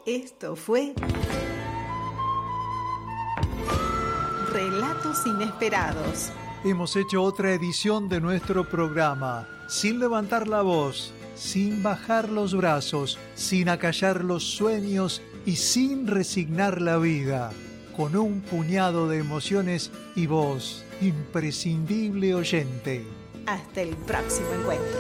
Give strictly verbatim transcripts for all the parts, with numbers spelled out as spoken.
Esto fue Relatos Inesperados. Hemos hecho otra edición de nuestro programa, sin levantar la voz, sin bajar los brazos, sin acallar los sueños y sin resignar la vida, con un puñado de emociones y voz, imprescindible oyente. Hasta el próximo encuentro.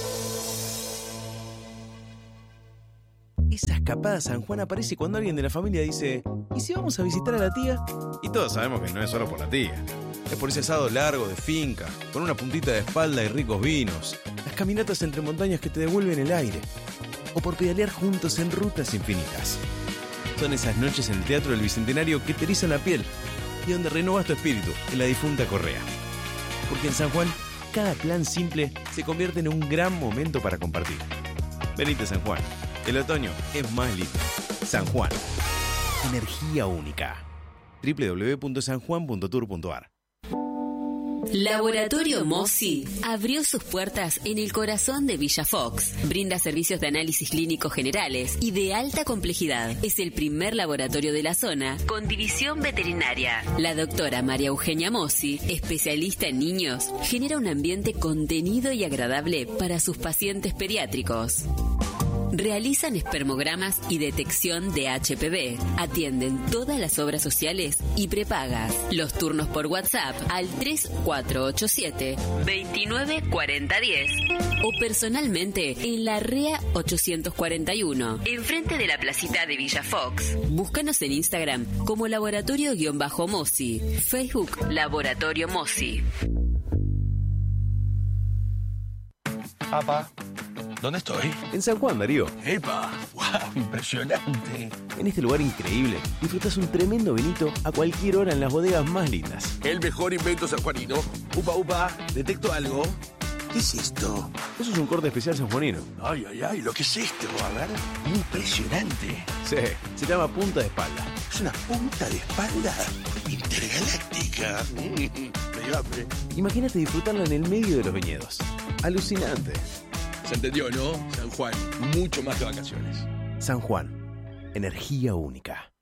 Esa escapada a San Juan aparece cuando alguien de la familia dice: ¿y si vamos a visitar a la tía? Y todos sabemos que no es solo por la tía. Es por ese asado largo de finca, con una puntita de espalda y ricos vinos, las caminatas entre montañas que te devuelven el aire, o por pedalear juntos en rutas infinitas. Son esas noches en el Teatro del Bicentenario que te erizan la piel y donde renovas tu espíritu en la difunta Correa. Porque en San Juan, cada plan simple se convierte en un gran momento para compartir. Venite a San Juan. El otoño es más lindo. San Juan. Energía única. doble u doble u doble u punto san juan punto tour punto a r. Laboratorio Mossi abrió sus puertas en el corazón de Villa Fox. Brinda servicios de análisis clínicos generales y de alta complejidad. Es el primer laboratorio de la zona con división veterinaria. La doctora María Eugenia Mossi, especialista en niños, genera un ambiente contenido y agradable para sus pacientes pediátricos. Realizan espermogramas y detección de H P V. Atienden todas las obras sociales y prepagas. Los turnos por WhatsApp al tres cuatro ocho siete, dos nueve cuatro cero uno cero o personalmente en la R E A ochocientos cuarenta y uno, enfrente de la placita de Villa Fox. Búscanos en Instagram como Laboratorio-Mossi. Facebook Laboratorio Mossi. Papá, ¿dónde estoy? En San Juan, Darío. ¡Epa! ¡Wow! Impresionante. En este lugar increíble disfrutas un tremendo vinito a cualquier hora en las bodegas más lindas. El mejor invento sanjuanino. Upa, upa, detecto algo. ¿Qué es esto? Eso es un corte especial sanjuanino. Ay, ay, ay, ¿lo que es esto? A ver. Impresionante. Sí, se llama punta de espalda. ¿Es una punta de espalda intergaláctica? Mm, me dio hambre. Imagínate disfrutarla en el medio de los viñedos. Alucinante. Se entendió, ¿no? San Juan, mucho más que vacaciones. San Juan, energía única.